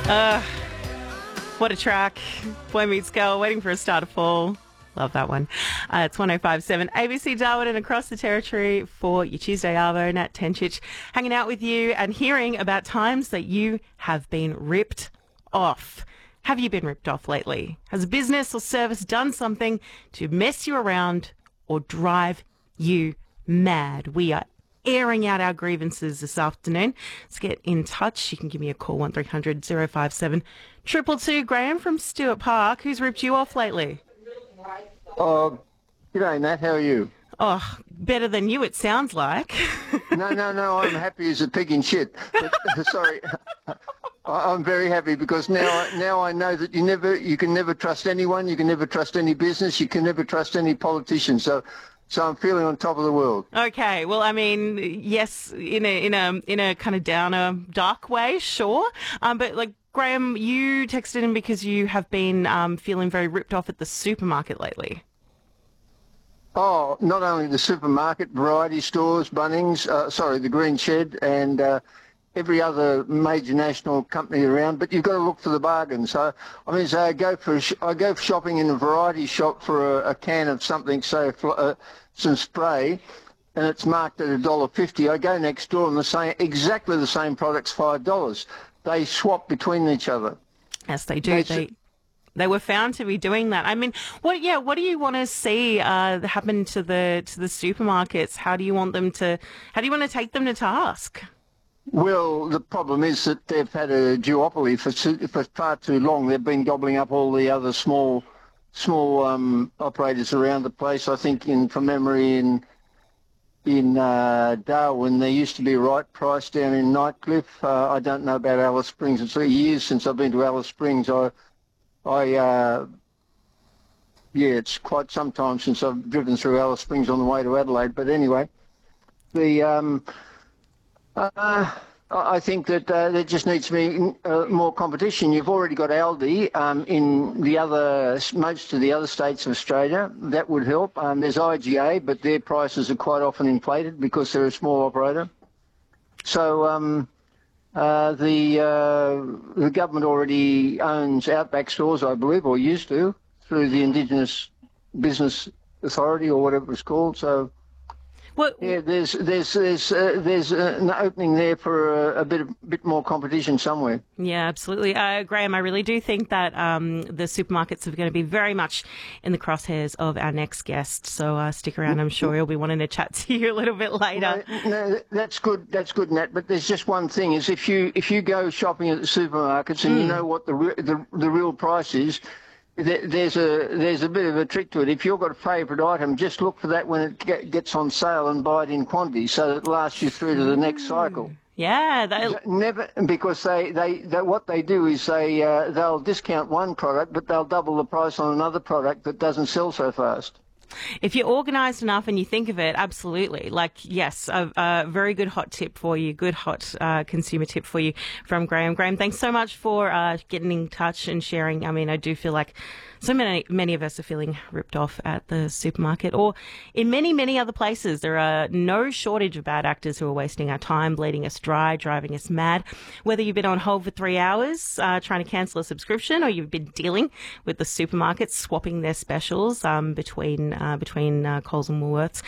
Uh, what a track. Boy Meets Girl, Waiting for a Star to Fall. Love that one. It's 105.7 ABC Darwin and across the territory for your Tuesday Arvo. Nat Tenchich hanging out with you and hearing about times that you have been ripped off. Have you been ripped off lately? Has a business or service done something to mess you around or drive you mad? We are airing out our grievances this afternoon. Let's get in touch. You can give me a call, 1300 057 222. Graham from Stewart Park. Who's ripped you off lately? Oh, g'day, Nat. How are you? Oh, better than you, it sounds like. No. I'm happy as a pig in shit. But, sorry. I'm very happy because now I know that you can never trust anyone. You can never trust any business. You can never trust any politician. So I'm feeling on top of the world. Okay, well, I mean, yes, in a kind of downer, dark way, sure. But like Graham, you texted in because you have been feeling very ripped off at the supermarket lately. Oh, not only the supermarket, variety stores, Bunnings, the Green Shed, and every other major national company around. But you've got to look for the bargains. So I mean, I go shopping in a variety shop for a can of something, say some spray, and it's marked at $1.50. I go next door and exactly the same product's $5. They swap between each other. Yes, they do. They were found to be doing that. I mean, what do you want to see happen to the supermarkets? How do you want to take them to task? Well, the problem is that they've had a duopoly for far too long. They've been gobbling up all the other small operators around the place. I think from memory in Darwin, there used to be Right Price down in Nightcliff. I don't know about Alice Springs. It's years since I've been to Alice Springs. It's quite some time since I've driven through Alice Springs on the way to Adelaide. But anyway, I think that there just needs to be more competition. You've already got Aldi in most of the other states of Australia. That would help. There's IGA, but their prices are quite often inflated because they're a small operator. So the government already owns Outback stores, I believe, or used to, through the Indigenous Business Authority or whatever it's called. So. Yeah, there's an opening there for a bit more competition somewhere. Yeah, absolutely. Graham, I really do think that the supermarkets are going to be very much in the crosshairs of our next guest. So stick around. I'm sure he'll be wanting to chat to you a little bit later. No, that's good. That's good, Nat. But there's just one thing: is if you go shopping at the supermarkets and you know what the real price is. There's a bit of a trick to it. If you've got a favourite item, just look for that when it gets on sale and buy it in quantity, so that it lasts you through to the next cycle. Yeah, never, because they what they do is they'll discount one product, but they'll double the price on another product that doesn't sell so fast. If you're organised enough and you think of it, absolutely. Like, yes, a very good hot tip for you, good hot consumer tip for you from Graham. Graham, thanks so much for getting in touch and sharing. I mean, I do feel like so many of us are feeling ripped off at the supermarket or in many other places. There are no shortage of bad actors who are wasting our time, bleeding us dry, driving us mad. Whether you've been on hold for 3 hours trying to cancel a subscription or you've been dealing with the supermarkets swapping their specials between Coles and Woolworths,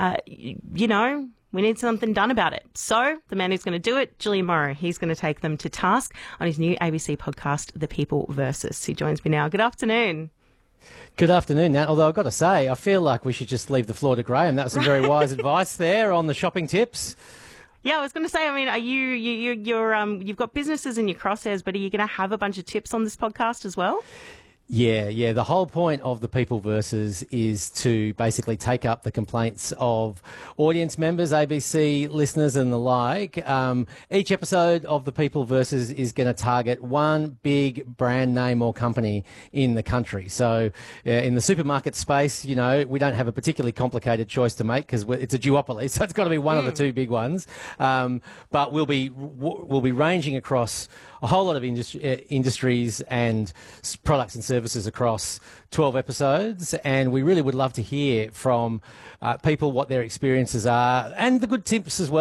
we need something done about it. So the man who's going to do it, Julian Morrow, he's going to take them to task on his new ABC podcast, The People Versus. He joins me now. Good afternoon. Good afternoon, Nat. Although I've got to say, I feel like we should just leave the floor to Graham. That was some very wise advice there on the shopping tips. Yeah, I was going to say, I mean, are you've got businesses in your crosshairs, but are you going to have a bunch of tips on this podcast as well? Yeah. The whole point of the People Versus is to basically take up the complaints of audience members, ABC listeners and the like. Each episode of the People Versus is going to target one big brand name or company in the country. So in the supermarket space, we don't have a particularly complicated choice to make because it's a duopoly. So it's got to be one of the two big ones. But we'll be ranging across a whole lot of industries and products and services across 12 episodes, and we really would love to hear from people what their experiences are and the good tips as well.